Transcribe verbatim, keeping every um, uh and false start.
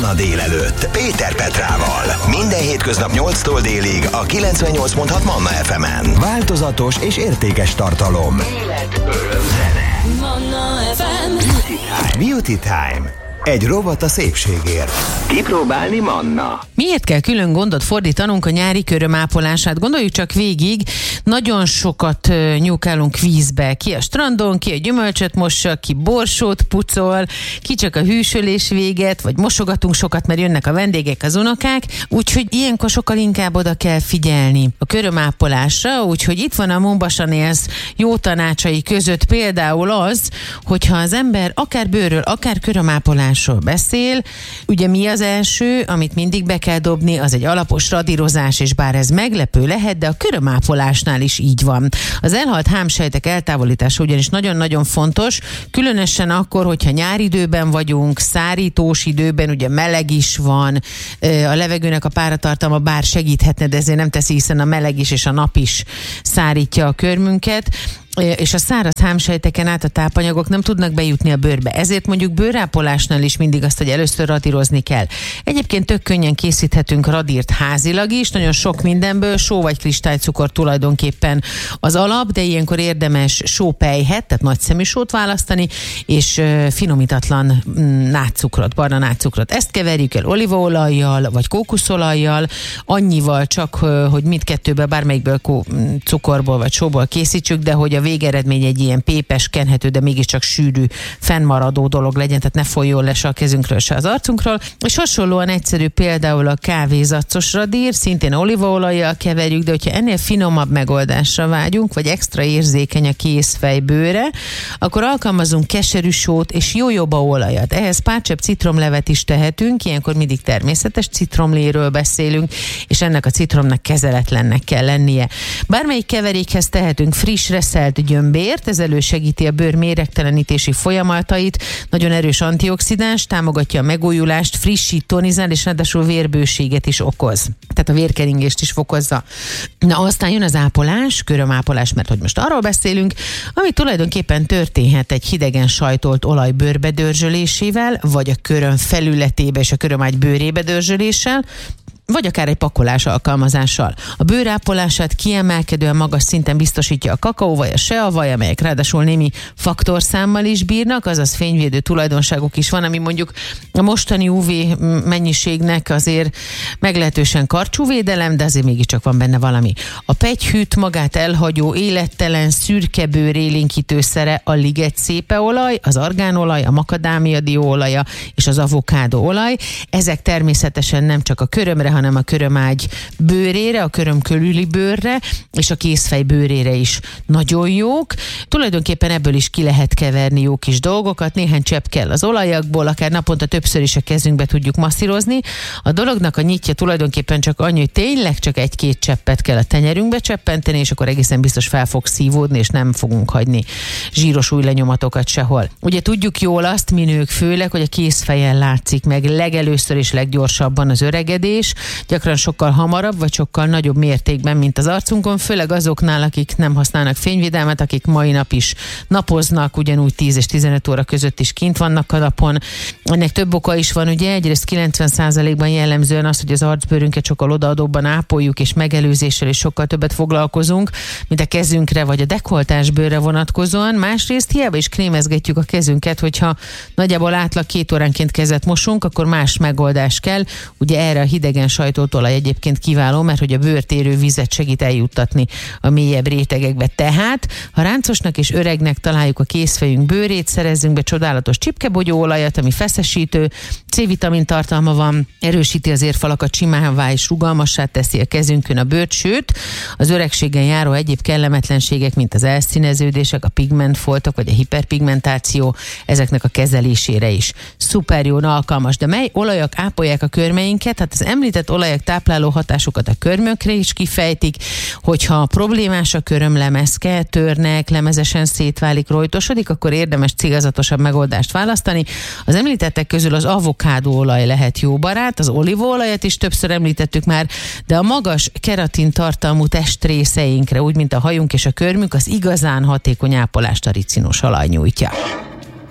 Manna délelőtt Péter Petrával. Minden hétköznap nyolctól délig a kilencvennyolc pont hat Manna ef emen. Változatos és értékes tartalom. Élet, öröm, zene. Manna ef em. Beauty Time. Beauty Time. Egy rovat a szépségért. Kipróbálni Manna. Miért kell külön gondot fordítanunk a nyári körömápolását? Gondoljuk csak végig, nagyon sokat nyúkálunk vízbe. Ki a strandon, ki a gyümölcsöt mossa, ki borsót pucol, ki csak a hűsölés véget, vagy mosogatunk sokat, mert jönnek a vendégek, az unokák. Úgyhogy ilyenkor sokkal inkább oda kell figyelni a körömápolásra. Úgyhogy itt van a Mombasa Nails jó tanácsai között például az, hogyha az ember akár bőrről, akár körömápolásról beszél, ugye mi az első, amit mindig be kell dobni, az egy alapos radírozás, és bár ez meglepő lehet, de a körömápolásnál is így van. Az elhalt hámsejtek eltávolítása ugyanis nagyon-nagyon fontos, különösen akkor, hogyha nyáridőben vagyunk, szárítós időben, ugye meleg is van, a levegőnek a páratartalma bár segíthetne, de ezért nem teszi, hiszen a meleg is és a nap is szárítja a körmünket, és a száraz hámsejteken át a tápanyagok nem tudnak bejutni a bőrbe. Ezért mondjuk bőrápolásnál is mindig azt, hogy először radírozni kell. Egyébként tök könnyen készíthetünk radírt házilag is, nagyon sok mindenből, só vagy kristálycukor tulajdonképpen az alap, de ilyenkor érdemes sópelyhet, tehát nagyszemű sót választani, és finomítatlan nátscukrot, barna nátscukrot. Ezt keverjük el olívaolajjal, vagy kókuszolajjal, annyival csak, hogy mindkettőből, bármelyikből cukorból vagy sóból készítsük, de hogy a végeredmény egy ilyen pépes, kenhető, de mégiscsak sűrű, fennmaradó dolog legyen, tehát ne folyjon le se a kezünkről, se az arcunkról. És hasonlóan egyszerű például a kávézaccos radír, szintén olívaolajjal keverjük, de hogyha ennél finomabb megoldásra vágyunk, vagy extra érzékeny a kézfej bőre, akkor alkalmazunk keserű sót és jójobaolajat. Ehhez pár csepp citromlevet is tehetünk, ilyenkor mindig természetes citromléről beszélünk, és ennek a citromnak kezeletlennek kell lennie. Bármelyik keverékhez tehetünk friss reszelt gyömbért, ez elősegíti a bőr méregtelenítési folyamatait, nagyon erős antioxidáns, támogatja a megújulást, frissít, tonizál, és ráadásul vérbőséget is okoz. Tehát a vérkeringést is fokozza. Na aztán jön az ápolás, körömápolás, mert hogy most arról beszélünk, ami tulajdonképpen történhet egy hidegen sajtolt olaj bőrbe dörzsölésével, vagy a köröm felületébe és a körömágy bőrébe dörzsöléssel, vagy akár egy pakolás alkalmazással. A bőrápolását kiemelkedően magas szinten biztosítja a kakaóvaj, a seavaj, amelyek ráadásul némi faktorszámmal is bírnak, azaz fényvédő tulajdonságuk is van, ami mondjuk a mostani ú vé mennyiségnek azért meglehetősen karcsú védelem, de azért mégiscsak van benne valami. A pegyhűt magát elhagyó, élettelen, szürke bőr élénkítőszere a ligetszépeolaj, az argánolaj, a makadámia dióolaja és az avokádóolaj. Ezek természetesen nem csak a körömre, hanem a körömágy bőrére, a köröm körüli bőrre, és a kézfej bőrére is nagyon jók. Tulajdonképpen ebből is ki lehet keverni jó kis dolgokat, néhány csepp kell az olajakból, akár naponta többször is a kezünkbe tudjuk masszírozni. A dolognak a nyitja tulajdonképpen csak annyi, hogy tényleg csak egy-két cseppet kell a tenyerünkbe cseppenteni, és akkor egészen biztos fel fog szívódni, és nem fogunk hagyni zsíros ujjlenyomatokat sehol. Ugye tudjuk jól azt, mi nők főleg, hogy a kézfejen látszik meg legelőször és leggyorsabban az öregedés, gyakran sokkal hamarabb, vagy sokkal nagyobb mértékben, mint az arcunkon, főleg azoknál, akik nem használnak fényvédelmet, akik mai nap is napoznak, ugyanúgy tíz és tizenöt óra között is kint vannak a napon. Ennek több oka is van, ugye egyrészt kilencven százalékban jellemzően az, hogy az arcbőrünket sokkal odaadóbban ápoljuk, és megelőzéssel is sokkal többet foglalkozunk, mint a kezünkre vagy a dekoltásbőrre vonatkozóan. Másrészt hiába is krémezgetjük a kezünket, hogyha nagyjából átlag két óránként kezet mosunk, akkor más megoldás kell. Ugye erre a hidegen sajtótolaj egyébként kiváló, mert hogy a bőrtérő vizet segít eljuttatni a mélyebb rétegekbe. Tehát, ha ráncosnak és öregnek találjuk a kézfejünk bőrét, szerezzünk be csodálatos csipkebogyóolajat, ami feszesítő, C-vitamin tartalma van, erősíti az érfalakat, simává és rugalmassá teszi a kezünkön a bőrt, sőt, az öregségen járó egyéb kellemetlenségek, mint az elszíneződések, a pigmentfoltok vagy a hiperpigmentáció, ezeknek a kezelésére is szuper jól alkalmas. De mely olajak ápolják a körmeinket? Hát az említett olajak tápláló hatásukat a körmökre is kifejtik, hogyha problémás a köröm, lemezke, törnek, lemezesen szétválik, rojtosodik, akkor érdemes célzatosabb megoldást választani. Az említettek közül az avokádóolaj lehet jó barát, az olívaolajat is többször említettük már, de a magas keratin tartalmú testrészeinkre, úgy mint a hajunk és a körmünk, az igazán hatékony ápolást a ricinos olaj nyújtja.